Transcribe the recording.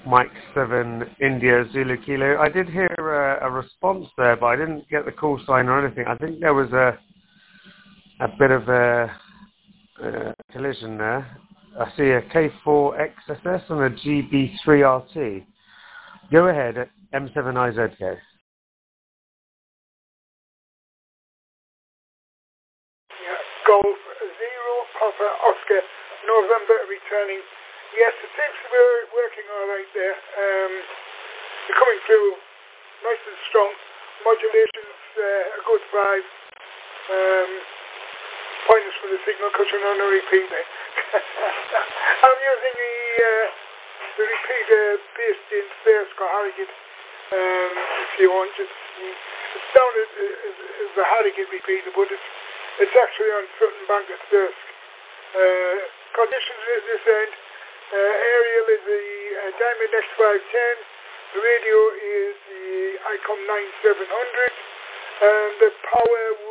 Mike 7 India Zulu Kilo. I did hear a response there, but I didn't get the call sign or anything. I think there was a bit of a collision there. I see a K4 XSS and a GB3RT. Go ahead, M7IZK. Golf 0 Papa Oscar November returning. Yes, it seems to be working all right there. They're coming through nice and strong. Modulation's a good 5. Pointers for the signal because you're on a repeater. I'm using the repeater based in Fairskar Harrogate. If you want, it's down as the Harrogate repeater, but it's actually on Sutton Bank at Thirsk. Conditions at this end. Aerial is the Diamond X510. The radio is the ICOM 9700. And the power